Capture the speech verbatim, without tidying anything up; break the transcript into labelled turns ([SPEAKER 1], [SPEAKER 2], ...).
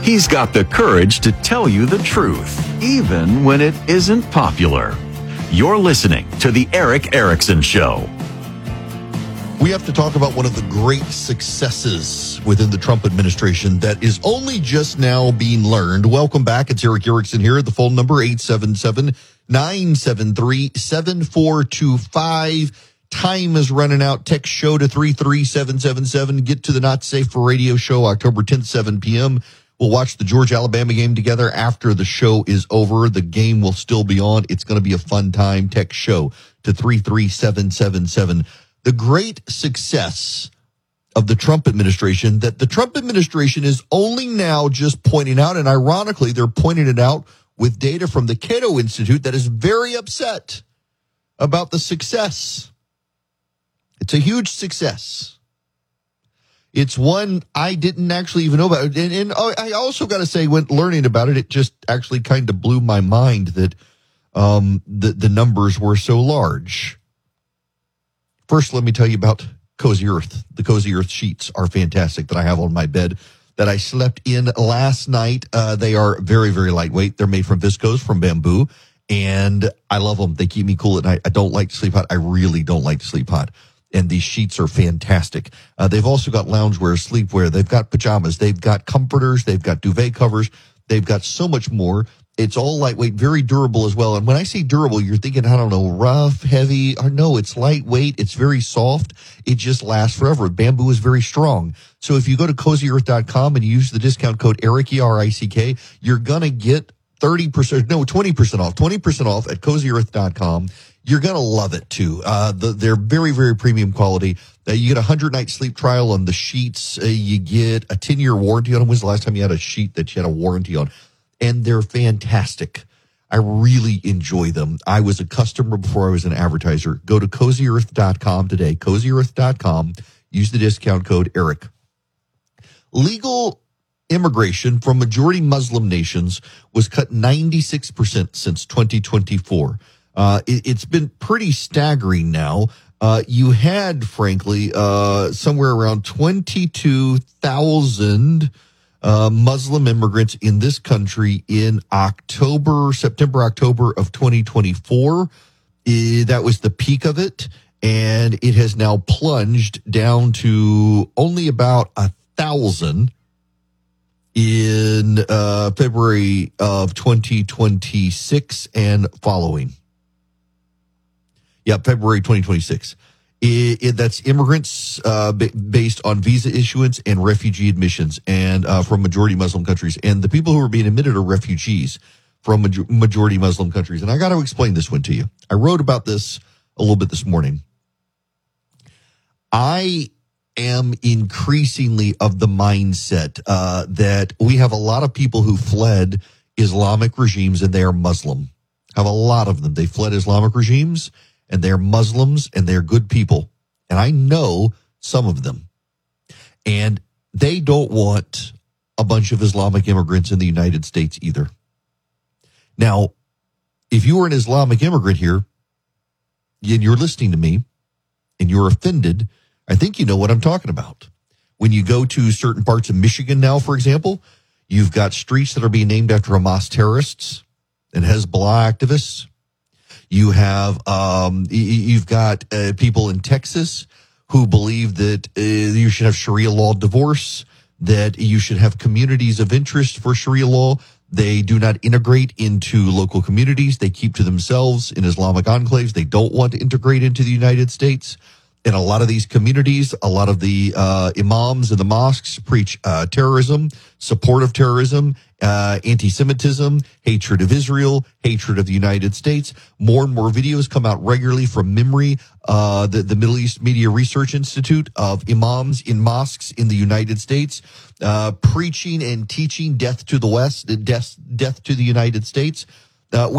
[SPEAKER 1] He's got the courage to tell you the truth, even when it isn't popular. You're listening to The Erick Erickson Show.
[SPEAKER 2] We have to talk about one of the great successes within the Trump administration that is only just now being learned. Welcome back. It's Erick Erickson here. The phone number, eight seven seven, nine seven three, seven four two five. Time is running out. Text show to three three seven seven seven. Get to the Not Safe for Radio show, October tenth, seven p.m. We'll watch the Georgia-Alabama game together after the show is over. The game will still be on. It's going to be a fun time. Text show to three three seven seven seven. The great success of the Trump administration that the Trump administration is only now just pointing out, and ironically, they're pointing it out with data from the Cato Institute that is very upset about the success. It's a huge success. It's one I didn't actually even know about. And, and I also got to say, when learning about it, it just actually kind of blew my mind that um, the, the numbers were so large. First, let me tell you about Cozy Earth. The Cozy Earth sheets are fantastic that I have on my bed that I slept in last night. Uh, they are very, very lightweight. They're made from viscose, from bamboo, and I love them. They keep me cool at night. I don't like to sleep hot. I really don't like to sleep hot. And these sheets are fantastic. Uh, they've also got loungewear, sleepwear. They've got pajamas. They've got comforters. They've got duvet covers. They've got so much more. It's all lightweight, very durable as well. And when I say durable, you're thinking, I don't know, rough, heavy. Or no, it's lightweight. It's very soft. It just lasts forever. Bamboo is very strong. So if you go to cozy earth dot com and use the discount code Erick, E R I C K, you're going to get thirty percent, no, twenty percent off, twenty percent off at cozy earth dot com. You're going to love it, too. Uh, the, they're very, very premium quality. Uh, you get a one hundred night sleep trial on the sheets. Uh, you get a ten year warranty on them. When's the last time you had a sheet that you had a warranty on? And they're fantastic. I really enjoy them. I was a customer before I was an advertiser. Go to cozy earth dot com today, cozy earth dot com. Use the discount code Erick. Legal immigration from majority Muslim nations was cut ninety-six percent since twenty twenty-four. Uh, it, it's been pretty staggering now. Uh, you had, frankly, uh, somewhere around twenty-two thousand uh, Muslim immigrants in this country in October, September, October of twenty twenty-four. Uh, that was the peak of it. And it has now plunged down to only about a thousand in uh, February of twenty twenty-six and following. Yeah, February twenty twenty-six. It, it, that's immigrants uh, b- based on visa issuance and refugee admissions, and uh, from majority Muslim countries. And the people who are being admitted are refugees from major- majority Muslim countries. And I got to explain this one to you. I wrote about this a little bit this morning. I am increasingly of the mindset uh, that we have a lot of people who fled Islamic regimes and they are Muslim. Have a lot of them. They fled Islamic regimes and they're Muslims and they're good people. And I know some of them. And they don't want a bunch of Islamic immigrants in the United States either. Now, if you are an Islamic immigrant here and you're listening to me and you're offended, I think you know what I'm talking about. When you go to certain parts of Michigan now, for example, you've got streets that are being named after Hamas terrorists and Hezbollah activists. You have, um, you've got uh, people in Texas who believe that uh, you should have Sharia law divorce, that you should have communities of interest for Sharia law. They do not integrate into local communities. They keep to themselves in Islamic enclaves. They don't want to integrate into the United States. In a lot of these communities, a lot of the uh, imams in the mosques preach uh, terrorism, support of terrorism, uh, anti-Semitism, hatred of Israel, hatred of the United States. More and more videos come out regularly from MIMRI, uh, the, the Middle East Media Research Institute, of imams in mosques in the United States, uh, preaching and teaching death to the West, death, death to the United States. Uh,